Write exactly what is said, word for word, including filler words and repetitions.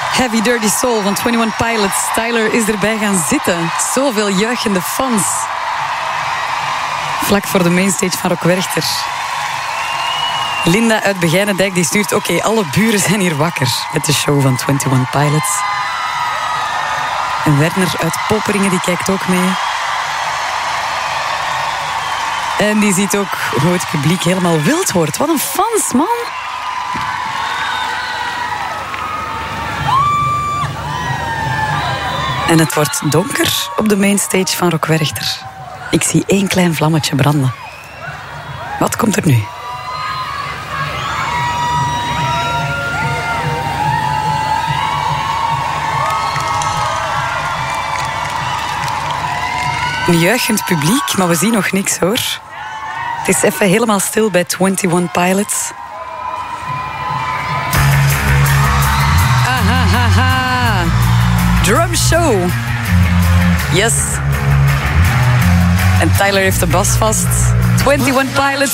Heavy Dirty Soul van eenentwintig Pilots. Tyler is erbij gaan zitten. Zoveel juichende fans. Vlak voor de mainstage van Rock Werchter. Linda uit Begijnendijk die stuurt... Oké, okay, alle buren zijn hier wakker met de show van eenentwintig Pilots. En Werner uit Poperingen die kijkt ook mee. En die ziet ook hoe het publiek helemaal wild wordt. Wat een fans, man. En het wordt donker op de mainstage van Rock Werchter. Ik zie één klein vlammetje branden. Wat komt er nu? Een juichend publiek, maar we zien nog niks, hoor. Het is even helemaal stil bij eenentwintig Pilots. Aha, ha, ha. Drum show. Yes. En Tyler heeft de bas vast. eenentwintig Pilots.